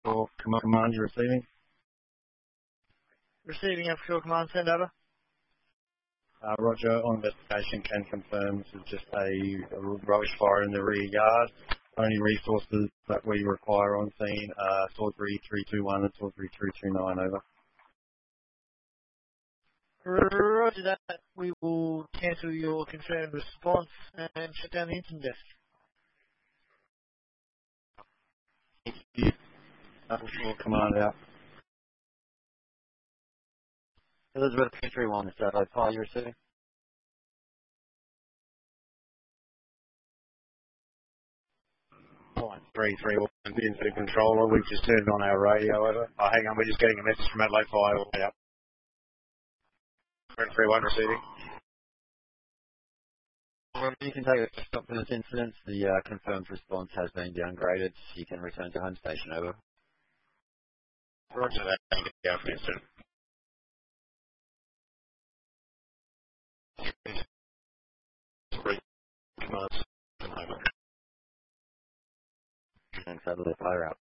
Offshore Command, you're receiving. Receiving offshore command, send over. Roger, on investigation can confirm this is just a rubbish fire in the rear yard. Only resources that we require on scene are Salisbury 321 and Salisbury 329, over. Roger that. We will cancel your confirmed response and shut down the incident desk. Thank you. Offshore Command out. Elizabeth 231, is that Opal you're receiving? Line 331, incident controller. We've just turned on our radio, over. Oh, hang on, we're just getting a message from Adelaide Fire. Out. 331 receiving. You can take a stop for this incident. The confirmed response has been downgraded. You can return to home station, over. Roger that. Thank you for the incident. Commands. Thanks, Adelaide Fire out.